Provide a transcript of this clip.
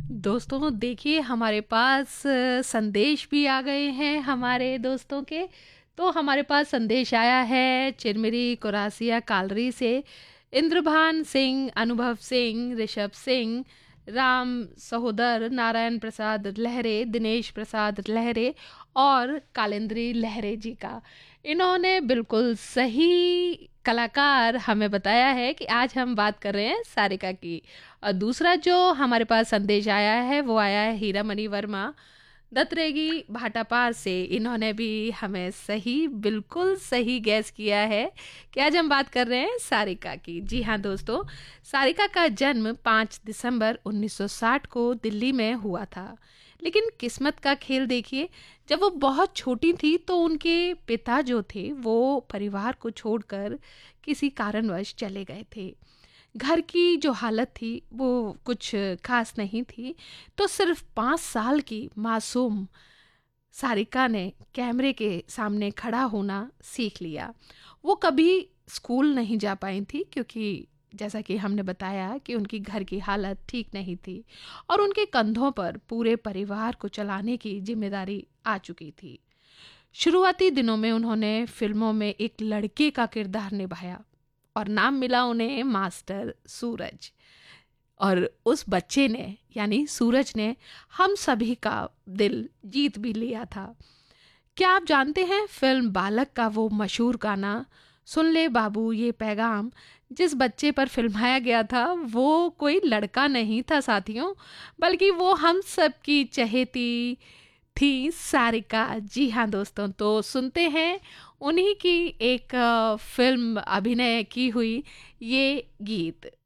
दोस्तों देखिए हमारे पास संदेश भी आ गए हैं हमारे दोस्तों के। तो हमारे पास संदेश आया है चिरमिरी कुरासिया कालरी से। इंद्रभान सिंह, अनुभव सिंह, ऋषभ सिंह, राम सहोदर, नारायण प्रसाद लहरे, दिनेश प्रसाद लहरे और कालेंद्री लहरे जी का। इन्होंने बिल्कुल सही कलाकार हमें बताया है कि आज हम बात कर रहे हैं सारिका की। और दूसरा जो हमारे पास संदेश आया है वो आया है हीरामणि वर्मा दत्रेगी भाटापार से। इन्होंने भी हमें बिल्कुल सही गैस किया है कि आज हम बात कर रहे हैं सारिका की। जी हाँ दोस्तों, सारिका का जन्म 5 दिसंबर 1960 को दिल्ली में हुआ था। लेकिन किस्मत का खेल देखिए, जब वो बहुत छोटी थी तो उनके पिता जो थे वो परिवार को छोड़कर किसी कारणवश चले गए थे। घर की जो हालत थी वो कुछ खास नहीं थी। तो सिर्फ 5 साल की मासूम सारिका ने कैमरे के सामने खड़ा होना सीख लिया। वो कभी स्कूल नहीं जा पाई थी क्योंकि जैसा कि हमने बताया कि उनकी घर की हालत ठीक नहीं थी और उनके कंधों पर पूरे परिवार को चलाने की जिम्मेदारी आ चुकी थी। शुरुआती दिनों में उन्होंने फिल्मों में एक लड़के का किरदार निभाया और नाम मिला उन्हें मास्टर सूरज। और उस बच्चे ने यानी सूरज ने हम सभी का दिल जीत भी लिया था। क्या आप जानते हैं फिल्म बालक का वो मशहूर गाना सुन ले बाबू ये पैगाम, जिस बच्चे पर फिल्माया गया था वो कोई लड़का नहीं था साथियों, बल्कि वो हम सब की चहेती थी सारिका। जी हाँ दोस्तों, तो सुनते हैं उन्हीं की एक फिल्म अभिनय की हुई ये गीत।